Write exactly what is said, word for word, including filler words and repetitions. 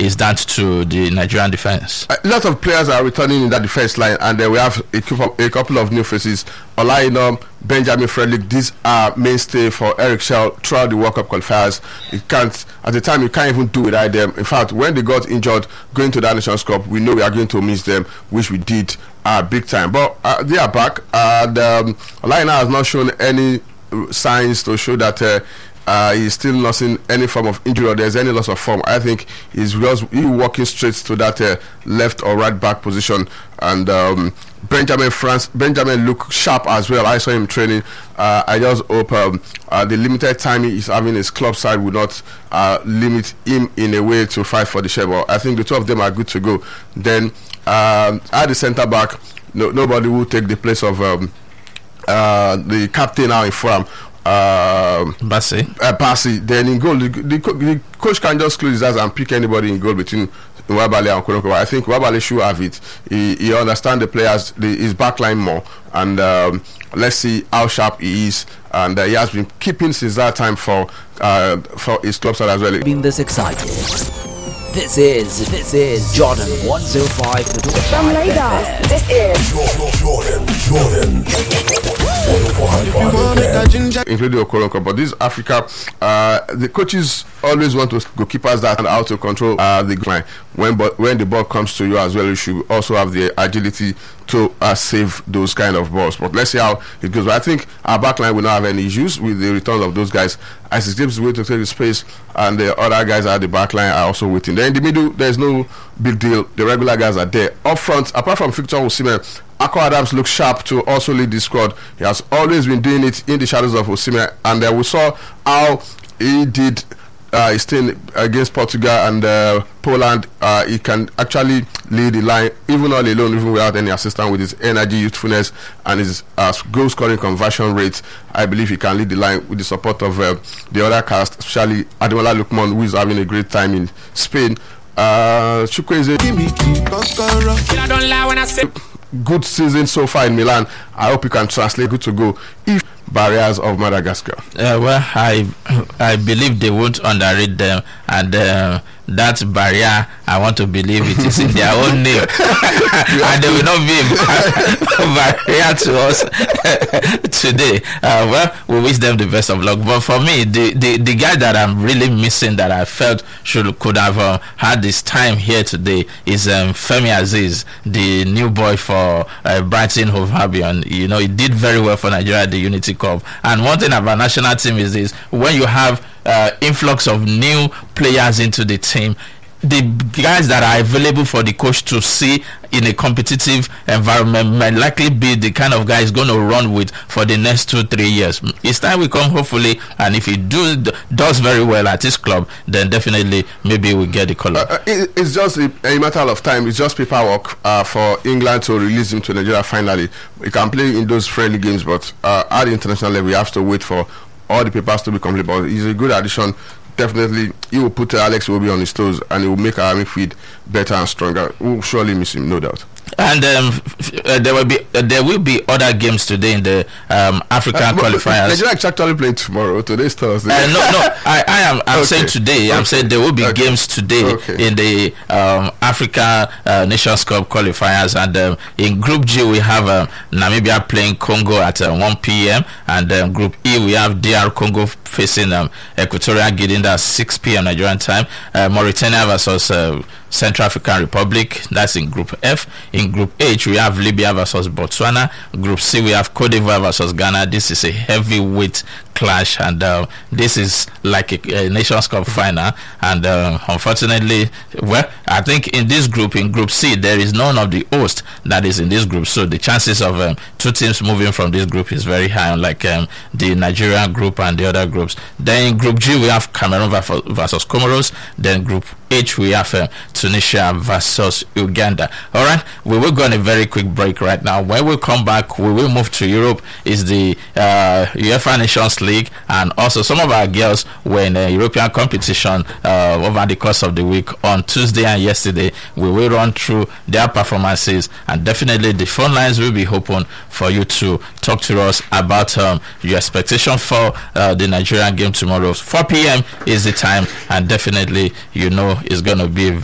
is down to the Nigerian defense. A lot of players are returning in that defense line, and then we have a couple, a couple of new faces. Olaina, Benjamin Frederick, these are mainstay for Eric Schell throughout the World Cup qualifiers. You can't, at the time, you can't even do without them. In fact, when they got injured going to the Nations Cup, we know we are going to miss them, which we did uh, big time. But uh, they are back, and um, Olaina has not shown any signs to show that uh, uh, he's still not in any form of injury or there's any loss of form. I think he's just he walking straight to that uh, left or right back position, and um, Benjamin France Benjamin look sharp as well. I saw him training. Uh, I just hope um, uh, the limited time he's having his club side will not uh, limit him in a way to fight for the share. But I think the two of them are good to go. Then uh, at the centre back, no, nobody will take the place of um, uh, the captain now in Fulham. Uh, Bassi. Uh, Bassi. Then in goal, the, the, the coach can just close his eyes and pick anybody in goal between Nwabali and Okoronkwo. I think Nwabali should have it. He, he understands the players, the, his backline more, and um, let's see how sharp he is. And uh, he has been keeping since that time for uh, for his club side as well. Been this excited. This is this is Jordan one oh five from Lagos. This is Jordan Jordan including Okoronkwo. But this Africa, uh, the coaches always want to goalkeepers that and how to control uh, the line. When but when the ball comes to you as well, you should also have the agility to uh, save those kind of balls. But let's see how it goes. But I think our backline will not have any issues with the return of those guys. As James is waiting to take the space, and the other guys at the backline are also waiting. Then in the middle, there's no big deal. The regular guys are there. Up front, apart from Victor Osimhen, Akko Adams looks sharp to also lead the squad. He has always been doing it in the shadows of Osimhen, and uh, we saw how he did uh, his thing against Portugal and uh, Poland. Uh, he can actually lead the line, even all alone, even without any assistance, with his energy, youthfulness, and his uh, goal scoring conversion rate. I believe he can lead the line with the support of uh, the other cast, especially Ademola Lookman, who is having a great time in Spain. Uh, Chukwueze, good season so far in Milan. I hope you can translate good to go. If barriers of Madagascar. Uh, well, I I believe they won't underrate them, and uh, that barrier, I want to believe it is in their own name, and they will not be a barrier to us today. Uh, well, we wish them the best of luck. But for me, the, the, the guy that I'm really missing, that I felt should could have uh, had this time here today, is um, Femi Aziz, the new boy for uh, Brighton Hove Albion. You know, he did very well for Nigeria at the Unity Cup. And one thing about our national team is this: when you have uh, influx of new players into the team, the guys that are available for the coach to see in a competitive environment might likely be the kind of guys going to run with for the next two, three years. It's time we come, hopefully, and if he do does very well at his club, then definitely maybe we get the call. Uh, it, it's just a, a matter of time. It's just paperwork uh, for England to release him to Nigeria finally. We can play in those friendly games, but uh, at the international level, we have to wait for all the papers to be complete. But he's a good addition. Definitely, he will put uh, Alex Iwobi on his toes, and he will make our midfield better and stronger. We'll surely miss him, no doubt. And um, uh, there will be uh, there will be other games today in the um, African uh, qualifiers. Nigeria is actually playing tomorrow. Today's Thursday. Uh, no, no, I, I am. I'm okay. saying today. I'm okay. saying there will be okay. games today okay. in the um, Africa uh, Nations Cup qualifiers. And um, in Group G we have um, Namibia playing Congo at uh, one p.m. and um, Group E we have D R Congo facing um, Equatorial Guinea at six p.m. Nigerian time. Uh, Mauritania versus uh, Central African Republic. That's in Group F. In Group H, we have Libya versus Botswana. Group C, we have Cote d'Ivoire versus Ghana. This is a heavyweight clash, and uh, this is like a, a Nations Cup final. And uh, unfortunately, well, I think in this group, in Group C, there is none of the host that is in this group. So the chances of um, two teams moving from this group is very high, unlike um, the Nigerian group and the other groups. Then in Group G, we have Cameroon versus Comoros. Then Group H, we have uh, Tunisia versus Uganda. All right, we will go on a very quick break right now. When we come back, we will move to Europe. Is the uh, UEFA Nations League, and also some of our girls were in a European competition uh, over the course of the week. On Tuesday and yesterday, we will run through their performances, and definitely the phone lines will be open for you to talk to us about um, your expectation for uh, the Nigerian game tomorrow. four p.m. is the time, and definitely, you know, it's going to be